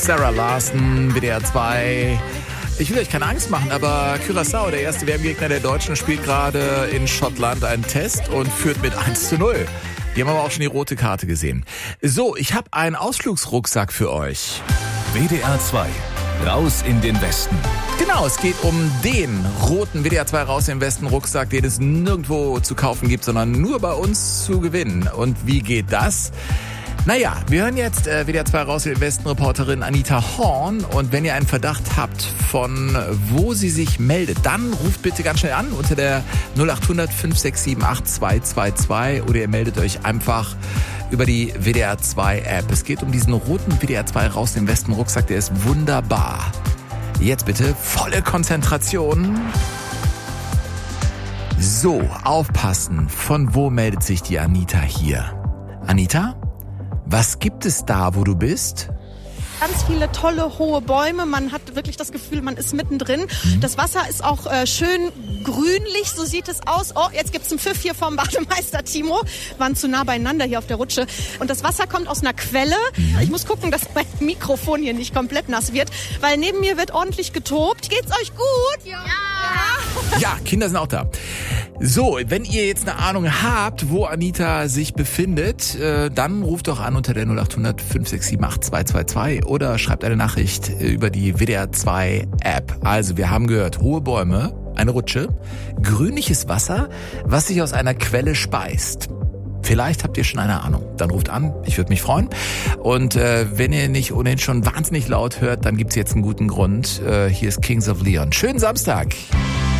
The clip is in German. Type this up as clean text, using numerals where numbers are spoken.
Sarah Larson, WDR 2. Ich will euch keine Angst machen, aber Curaçao, der erste WM-Gegner der Deutschen, spielt gerade in Schottland einen Test und führt mit 1:0. Die haben aber auch schon die rote Karte gesehen. So, ich habe einen Ausflugsrucksack für euch. WDR 2, raus in den Westen. Genau, es geht um den roten WDR 2 raus im Westen Rucksack, den es nirgendwo zu kaufen gibt, sondern nur bei uns zu gewinnen. Und wie geht das? Naja, wir hören jetzt WDR 2 raus im Westen Reporterin Anita Horn. Und wenn ihr einen Verdacht habt, von wo sie sich meldet, dann ruft bitte ganz schnell an unter der 0800 567 8222 oder ihr meldet euch einfach über die WDR 2 App. Es geht um diesen roten WDR 2 raus im Westen Rucksack, der ist wunderbar. Jetzt bitte volle Konzentration. So, aufpassen. Von wo meldet sich die Anita hier? Anita? Was gibt es da, wo du bist? Ganz viele tolle, hohe Bäume. Man hat wirklich das Gefühl, man ist mittendrin. Das Wasser ist auch schön grünlich, so sieht es aus. Oh, jetzt gibt's einen Pfiff hier vom Bademeister Timo. Waren zu nah beieinander hier auf der Rutsche. Und das Wasser kommt aus einer Quelle. Ich muss gucken, dass mein Mikrofon hier nicht komplett nass wird, weil neben mir wird ordentlich getobt. Geht's euch gut? Ja. Ja, Kinder sind auch da. So, wenn ihr jetzt eine Ahnung habt, wo Anita sich befindet, dann ruft doch an unter der 0800 567 8222 oder schreibt eine Nachricht über die WDR 2 App. Also, wir haben gehört, hohe Bäume, eine Rutsche, grünliches Wasser, was sich aus einer Quelle speist. Vielleicht habt ihr schon eine Ahnung. Dann ruft an, ich würde mich freuen. Und wenn ihr nicht ohnehin schon wahnsinnig laut hört, dann gibt's jetzt einen guten Grund. Hier ist Kings of Leon. Schönen Samstag.